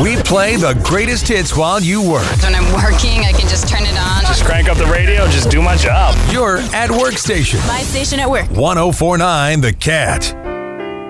We play the greatest hits while you work. When I'm working, I can just turn it on. Just crank up the radio, just do my job. Your at work station. My station at work. 104.9 The Cat.